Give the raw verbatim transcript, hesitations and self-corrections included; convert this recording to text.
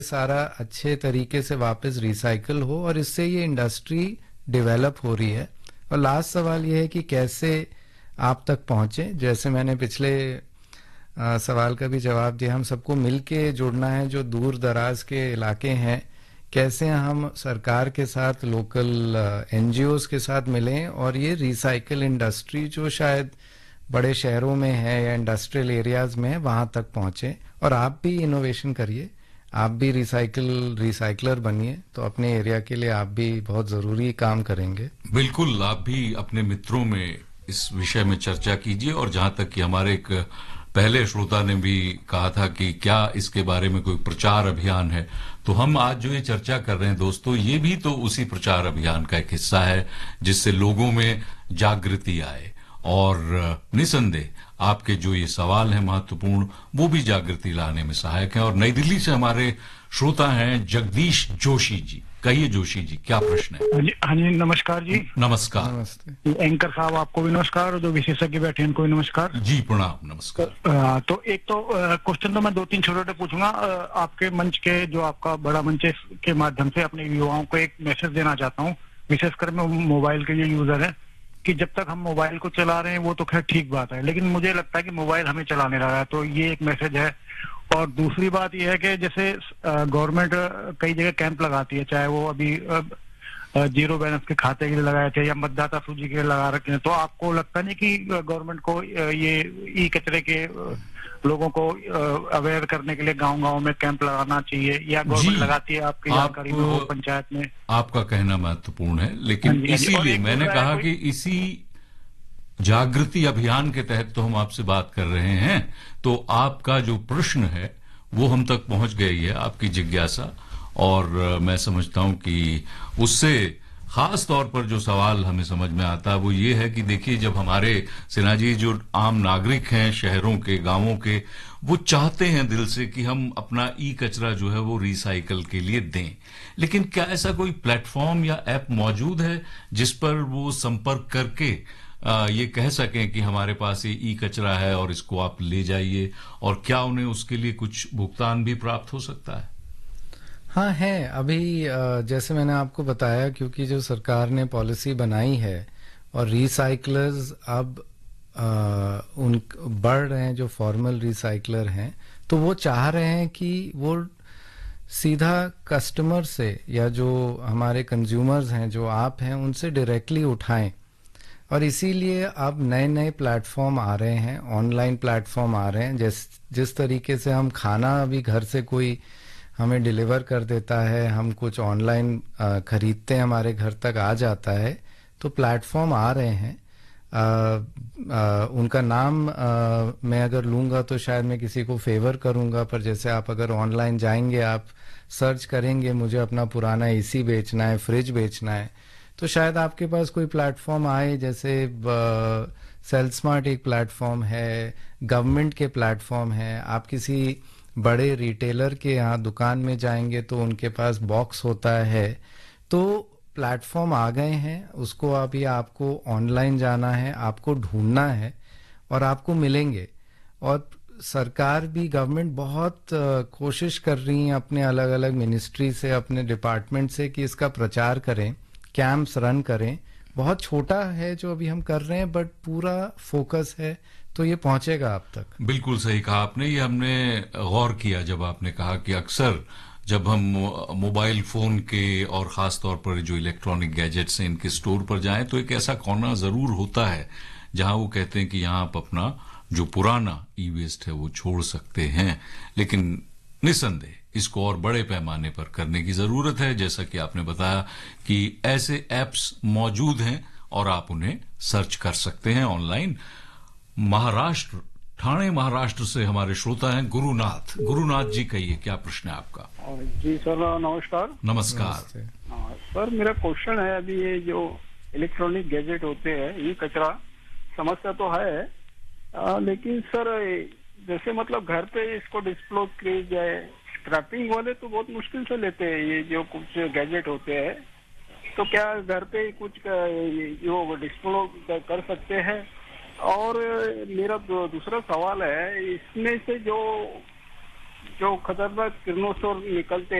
सारा अच्छे तरीके से वापस रिसाइकल हो और इससे ये इंडस्ट्री डेवलप हो रही है। और लास्ट सवाल ये है कि कैसे आप तक पहुंचे। जैसे मैंने पिछले आ, सवाल का भी जवाब दिया, हम सबको मिलके जुड़ना है जो दूर दराज के इलाके हैं। कैसे हम सरकार के साथ, लोकल एनजीओज के साथ मिलें और ये रिसाइकल इंडस्ट्री जो शायद बड़े शहरों में है या इंडस्ट्रियल एरियाज में है वहां तक पहुंचे। और आप भी इनोवेशन करिए, आप भी रिसाइकल रिसाइकलर बनिए, तो अपने एरिया के लिए आप भी बहुत जरूरी काम करेंगे। बिल्कुल, आप भी अपने मित्रों में इस विषय में चर्चा कीजिए। और जहां तक कि हमारे एक पहले श्रोता ने भी कहा था कि क्या इसके बारे में कोई प्रचार अभियान है, तो हम आज जो ये चर्चा कर रहे हैं दोस्तों, ये भी तो उसी प्रचार अभियान का एक हिस्सा है जिससे लोगों में जागृति आए। और निसंदेह आपके जो ये सवाल है महत्वपूर्ण, वो भी जागृति लाने में सहायक है। और नई दिल्ली से हमारे श्रोता हैं जगदीश जोशी जी। कहिए जोशी जी, क्या प्रश्न है? हाँ जी, हाँ जी, नमस्कार जी। नमस्कार। नमस्ते। एंकर साहब आपको भी नमस्कार और जो विशेषज्ञ बैठे हैं उनको भी नमस्कार जी। प्रणाम। नमस्कार। आ, तो एक तो क्वेश्चन तो मैं दो तीन छोटे छोटे पूछूंगा। आपके मंच के, जो आपका बड़ा मंच है, के माध्यम से अपने युवाओं को एक मैसेज देना चाहता हूँ, विशेषकर मैं मोबाइल के जो यूजर है, कि जब तक हम मोबाइल को चला रहे हैं वो तो खैर ठीक बात है, लेकिन मुझे लगता है कि मोबाइल हमें चलाने लगा है। तो ये एक मैसेज है। और दूसरी बात यह है कि जैसे गवर्नमेंट कई जगह कैंप लगाती है, चाहे वो अभी जीरो बैलेंस के खाते के लिए लगाए थे या मतदाता सूची के लिए लगा रखे हैं, तो आपको लगता नहीं कि गवर्नमेंट को ये ई कचरे के लोगों को अवेयर करने के लिए गांव-गांव में कैंप लगाना चाहिए, या गवर्नमेंट लगाती है आपकी जानकारी में हो पंचायत में? आपका कहना महत्वपूर्ण है, लेकिन इसीलिए मैंने कहा कि इसी जागृति अभियान के तहत तो हम आपसे बात कर रहे हैं। तो आपका जो प्रश्न है वो हम तक पहुंच गई है, आपकी जिज्ञासा। और मैं समझता हूं कि उससे खास तौर पर जो सवाल हमें समझ में आता है वो ये है कि देखिए, जब हमारे सिन्हा जी जो आम नागरिक हैं शहरों के, गांवों के, वो चाहते हैं दिल से कि हम अपना ई कचरा जो है वो रिसाइकल के लिए दें, लेकिन क्या ऐसा कोई प्लेटफॉर्म या ऐप मौजूद है जिस पर वो संपर्क करके आ, ये कह सकें कि हमारे पास ये ई कचरा है और इसको आप ले जाइए? और क्या उन्हें उसके लिए कुछ भुगतान भी प्राप्त हो सकता है? हाँ है। अभी जैसे मैंने आपको बताया, क्योंकि जो सरकार ने पॉलिसी बनाई है और रिसाइकलर्स अब आ, उन बढ़ रहे हैं, जो फॉर्मल रिसाइकलर हैं, तो वो चाह रहे हैं कि वो सीधा कस्टमर से या जो हमारे कंज्यूमर्स हैं, जो आप हैं, उनसे डायरेक्टली उठाएं। और इसीलिए अब नए नए प्लेटफॉर्म आ रहे हैं, ऑनलाइन प्लेटफॉर्म आ रहे हैं। जिस जिस तरीके से हम खाना अभी घर से कोई हमें डिलीवर कर देता है, हम कुछ ऑनलाइन खरीदते हैं, हमारे घर तक आ जाता है, तो प्लेटफॉर्म आ रहे हैं। आ, आ, उनका नाम आ, मैं अगर लूंगा तो शायद मैं किसी को फेवर करूंगा, पर जैसे आप अगर ऑनलाइन जाएंगे, आप सर्च करेंगे मुझे अपना पुराना एसी बेचना है, फ्रिज बेचना है, तो शायद आपके पास कोई प्लेटफॉर्म आए। जैसे सेल स्मार्ट एक प्लेटफॉर्म है, गवर्नमेंट के प्लेटफॉर्म है। आप किसी बड़े रिटेलर के यहाँ दुकान में जाएंगे तो उनके पास बॉक्स होता है। तो प्लेटफॉर्म आ गए हैं, उसको अभी आपको ऑनलाइन जाना है, आपको ढूंढना है और आपको मिलेंगे। और सरकार भी, गवर्नमेंट बहुत कोशिश कर रही है अपने अलग अलग मिनिस्ट्री से, अपने डिपार्टमेंट से, कि इसका प्रचार करें, कैंप्स रन करें। बहुत छोटा है जो अभी हम कर रहे हैं, बट पूरा फोकस है, तो ये पहुंचेगा आप तक। बिल्कुल सही कहा आपने। ये हमने गौर किया जब आपने कहा कि अक्सर जब हम मोबाइल फोन के और खास तौर पर जो इलेक्ट्रॉनिक गैजेट्स हैं इनके स्टोर पर जाएं, तो एक ऐसा कोना जरूर होता है जहां वो कहते हैं कि यहां आप अपना जो पुराना ई वेस्ट है वो छोड़ सकते हैं। लेकिन निसंदेह इसको और बड़े पैमाने पर करने की जरूरत है। जैसा कि आपने बताया कि ऐसे एप्स मौजूद हैं और आप उन्हें सर्च कर सकते हैं ऑनलाइन। महाराष्ट्र, ठाणे महाराष्ट्र से हमारे श्रोता हैं गुरुनाथ। गुरुनाथ जी, कहिए क्या प्रश्न है आपका? जी सर, नमस्कार। नमस्कार। सर, मेरा क्वेश्चन है, अभी ये जो इलेक्ट्रॉनिक गैजेट होते हैं, ये कचरा समस्या तो है, आ, लेकिन सर जैसे मतलब घर पे इसको डिस्पोज किया जाए, स्क्रैपिंग वाले तो बहुत मुश्किल से लेते हैं ये जो कुछ गैजेट होते हैं, तो क्या घर पे कुछ जो डिस्पोज कर सकते हैं? और मेरा दूसरा सवाल है, इसमें से जो जो खतरनाक किरणों से निकलते